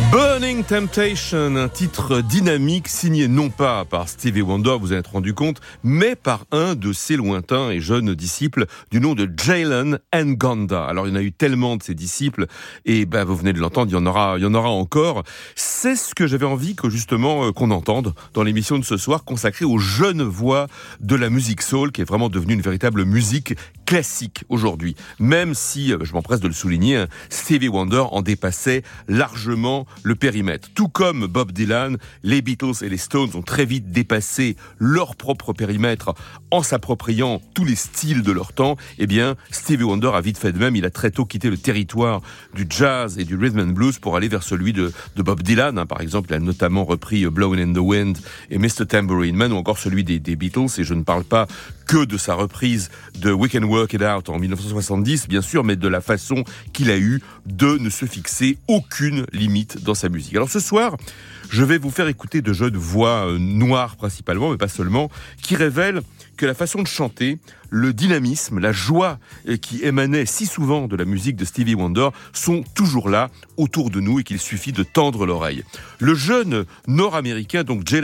Burning Temptation, un titre dynamique signé non pas par Stevie Wonder, vous en êtes rendu compte, mais par un de ses lointains et jeunes disciples du nom de Jalen Ngonda. Alors il y en a eu tellement de ses disciples et vous venez de l'entendre, il y en aura encore. C'est ce que j'avais envie qu'on entende dans l'émission de ce soir consacrée aux jeunes voix de la musique soul qui est vraiment devenue une véritable musique classique aujourd'hui. Même si, je m'empresse de le souligner, Stevie Wonder en dépassait largement le périmètre. Tout comme Bob Dylan, les Beatles et les Stones ont très vite dépassé leur propre périmètre en s'appropriant tous les styles de leur temps. Eh bien, Stevie Wonder a vite fait de même. Il a très tôt quitté le territoire du jazz et du rhythm and blues pour aller vers celui de Bob Dylan. Par exemple, il a notamment repris Blowin' in the Wind et Mr. Tambourine Man ou encore celui des Beatles. Et je ne parle pas que de sa reprise de We Can Work It Out en 1970, bien sûr, mais de la façon qu'il a eu de ne se fixer aucune limite dans sa musique. Alors ce soir, je vais vous faire écouter de jeunes voix noires principalement, mais pas seulement, qui révèlent que la façon de chanter, le dynamisme, la joie qui émanait si souvent de la musique de Stevie Wonder sont toujours là autour de nous et qu'il suffit de tendre l'oreille. Le jeune nord-américain, donc Jalen